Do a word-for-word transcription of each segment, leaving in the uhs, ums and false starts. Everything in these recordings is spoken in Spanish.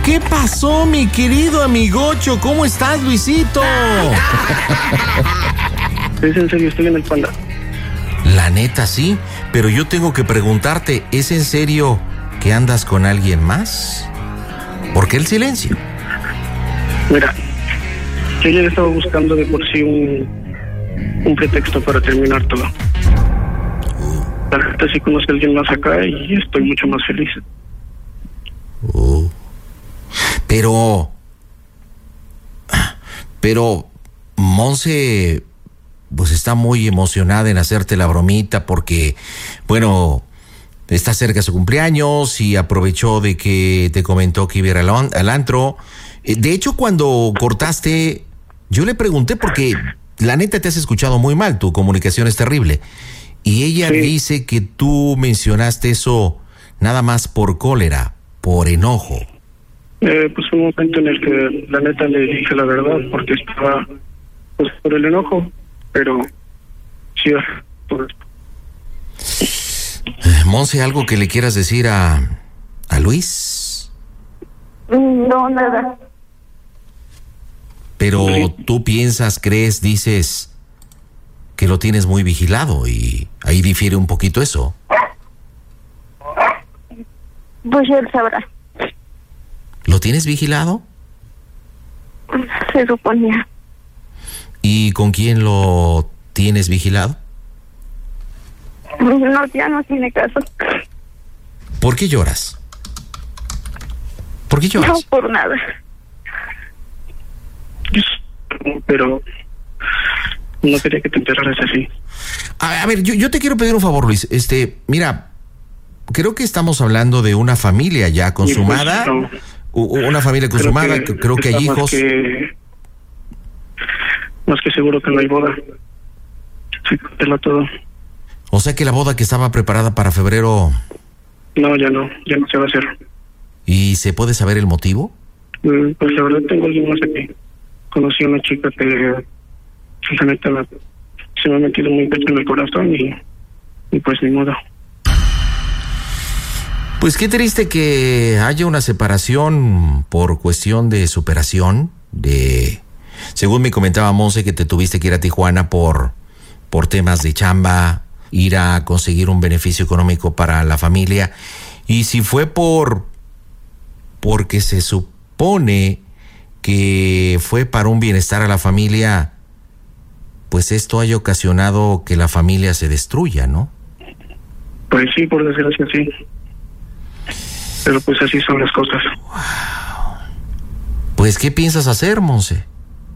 ¿Qué pasó, mi querido amigocho? ¿Cómo estás, Luisito? Es en serio, estoy en el Panda. La neta, sí, pero yo tengo que preguntarte, ¿es en serio que andas con alguien más? ¿Por qué el silencio? Mira, yo ya estaba buscando de por sí un, un pretexto para terminar todo. La verdad sí conozco a alguien más acá y estoy mucho más feliz. Oh. Pero... Pero... Monse... Pues está muy emocionada en hacerte la bromita porque... Bueno... Está cerca su cumpleaños y aprovechó de que te comentó que iba a ir al, al antro. De hecho, cuando cortaste, yo le pregunté porque la neta te has escuchado muy mal, tu comunicación es terrible. Y ella sí dice que tú mencionaste eso nada más por cólera, por enojo. Eh, pues fue un momento en el que la neta le dije la verdad porque estaba pues por el enojo, pero sí, por esto. Monse, ¿algo que le quieras decir a, a Luis? No, nada. Pero tú piensas, crees, dices que lo tienes muy vigilado y ahí difiere un poquito eso. Pues él sabrá. ¿Lo tienes vigilado? Se suponía. ¿Y con quién lo tienes vigilado? No, ya no tiene caso. ¿Por qué lloras? ¿Por qué lloras? No, por nada. Pero no quería que te enteraras así. A, a ver, yo, yo te quiero pedir un favor, Luis. Este, mira, creo que estamos hablando de una familia ya consumada. Pues, no. Una familia consumada, creo que, creo que hay hijos. Más que, más que seguro que no hay boda. Sí, cancela todo. O sea que la boda que estaba preparada para febrero... No, ya no, ya no se va a hacer. ¿Y se puede saber el motivo? Mm, pues la verdad tengo alguien más aquí. Conocí a una chica que, la neta, se me ha metido muy pecho en el corazón y, y pues ni modo. Pues qué triste que haya una separación por cuestión de superación, de... Según me comentaba Monse que te tuviste que ir a Tijuana por, por temas de chamba, ir a conseguir un beneficio económico para la familia. Y si fue por porque se supone que fue para un bienestar a la familia, pues esto haya ocasionado que la familia se destruya, ¿no? Pues sí, por desgracia sí. Pero pues así son las cosas. Wow. Pues, ¿qué piensas hacer, Monse?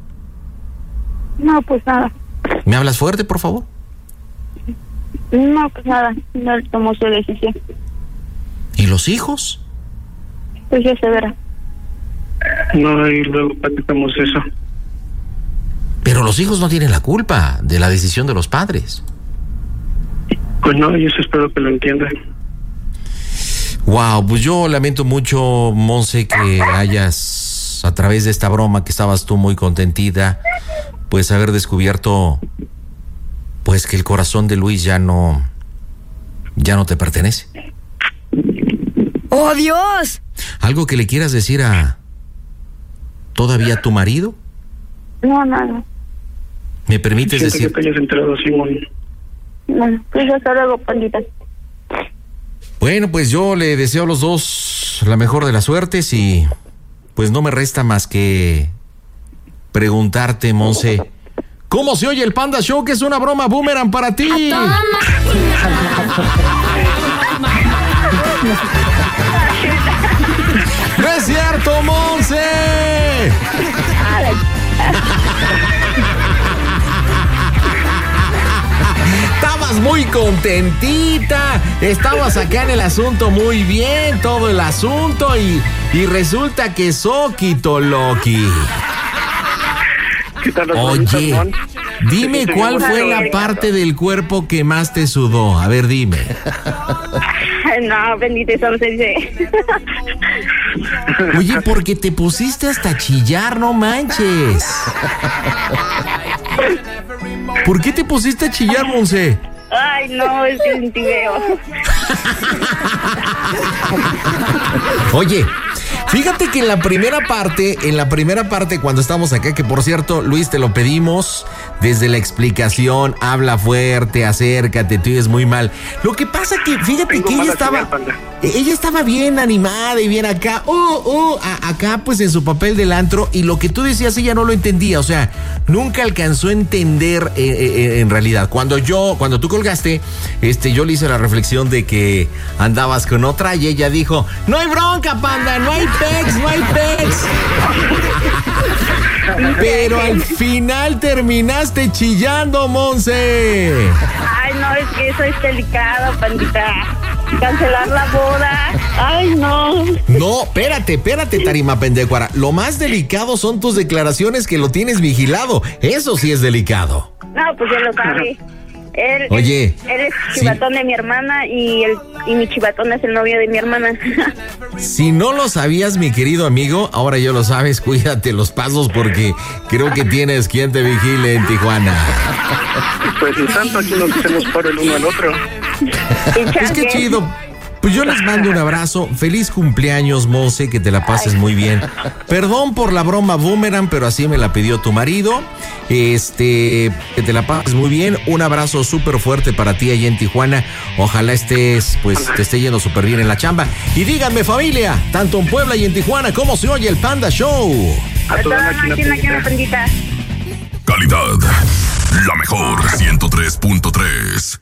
No, pues nada. ¿Me hablas fuerte, por favor? No, pues nada, no tomó su decisión. ¿Y los hijos? Pues ya se verá. No, y luego platicamos eso. Pero los hijos no tienen la culpa de la decisión de los padres. Pues no, yo espero que lo entiendan. Wow, pues yo lamento mucho, Monse, que hayas, a través de esta broma que estabas tú muy contentita, pues haber descubierto pues que el corazón de Luis ya no ya no te pertenece. ¡Oh, Dios! ¿Algo que le quieras decir a todavía a tu marido? No, nada. ¿Me permites Siento decir? que te hayas enterado, Simón. Bueno, pues hasta luego, pandita. Bueno, pues yo le deseo a los dos la mejor de las suertes y pues no me resta más que preguntarte, Monse, ¿cómo se oye el Panda Show? Que es una broma boomerang para ti. ¡No es cierto, Monse! Estabas muy contentita, estabas acá en el asunto muy bien, todo el asunto, y, y resulta que Soquito Loki. Oye, dime cuál fue la parte del cuerpo que más te sudó. A ver, dime. No, bendito, eso no se dice. Oye, porque te pusiste hasta a chillar, no manches. ¿Por qué te pusiste a chillar, Monse? Ay, no, es que sentí feo. Oye, Fíjate que en la primera parte, en la primera parte cuando estamos acá, que por cierto, Luis, te lo pedimos, desde la explicación, habla fuerte, acércate, tú oyes muy mal. Lo que pasa que, fíjate Tengo que ella mala estaba, señal, panda. ella estaba bien animada y bien acá, uh, uh, a- acá pues en su papel del antro, y lo que tú decías ella no lo entendía, o sea, nunca alcanzó a entender eh, eh, en realidad. Cuando yo, cuando tú colgaste, este, yo le hice la reflexión de que andabas con otra y ella dijo, no hay bronca, panda, no hay pex, no hay pex. Pero al final terminaste chillando, Monse. Ay, no, es que eso es delicado, pandita. Cancelar la boda. Ay, no. No, espérate, espérate, Tarima Pendecuara. Lo más delicado son tus declaraciones que lo tienes vigilado. Eso sí es delicado. No, pues ya lo sabe. Él, Oye, él, él es sí. chivatón de mi hermana y, el, y mi chivatón es el novio de mi hermana. Si no lo sabías, mi querido amigo, ahora ya lo sabes, cuídate los pasos porque creo que tienes quien te vigile en Tijuana. Pues ni tanto, aquí nos hacemos por el uno al otro. Es que chido. Pues yo les mando un abrazo. Feliz cumpleaños, Monse, que te la pases muy bien. Perdón por la broma boomerang, pero así me la pidió tu marido. Este, que te la pases muy bien. Un abrazo súper fuerte para ti allá en Tijuana. Ojalá estés, pues, te esté yendo súper bien en la chamba. Y díganme, familia, tanto en Puebla y en Tijuana, ¿cómo se oye el Panda Show? A toda Toda máquina, máquina que me pandita. pandita. Calidad, la mejor ciento tres punto tres.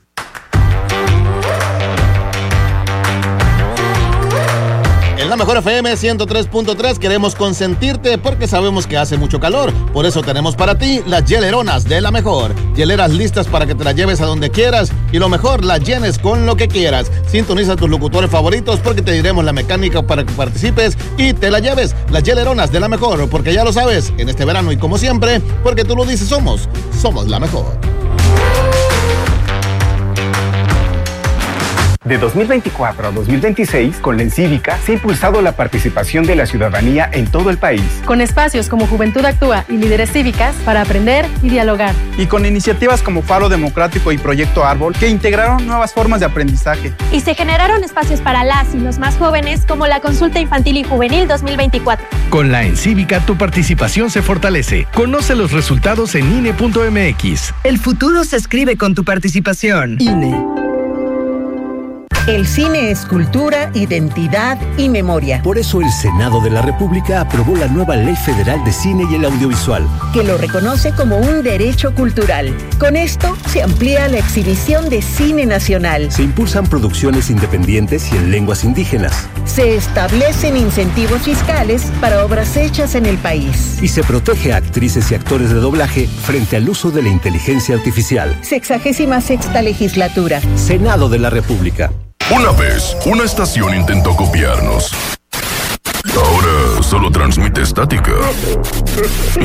En la mejor F M ciento tres punto tres queremos consentirte porque sabemos que hace mucho calor. Por eso tenemos para ti las hieleronas de la mejor. Hieleras listas para que te las lleves a donde quieras y lo mejor, las llenes con lo que quieras. Sintoniza a tus locutores favoritos porque te diremos la mecánica para que participes y te la lleves. Las hieleronas de la mejor, porque ya lo sabes, en este verano y como siempre, porque tú lo dices somos, somos la mejor. De dos mil veinticuatro a dos mil veintiséis, con la Encívica se ha impulsado la participación de la ciudadanía en todo el país. Con espacios como Juventud Actúa y Líderes Cívicas para aprender y dialogar. Y con iniciativas como Faro Democrático y Proyecto Árbol que integraron nuevas formas de aprendizaje. Y se generaron espacios para las y los más jóvenes como la Consulta Infantil y Juvenil dos mil veinticuatro. Con la Encívica tu participación se fortalece. Conoce los resultados en I N E punto M X. El futuro se escribe con tu participación. I N E. El cine es cultura, identidad y memoria. Por eso el Senado de la República aprobó la nueva Ley Federal de Cine y el Audiovisual, que lo reconoce como un derecho cultural. Con esto se amplía la exhibición de cine nacional. Se impulsan producciones independientes y en lenguas indígenas. Se establecen incentivos fiscales para obras hechas en el país. Y se protege a actrices y actores de doblaje frente al uso de la inteligencia artificial. Sexagésima sexta legislatura. Senado de la República. Una vez, una estación intentó copiarnos. Ahora solo transmite estática.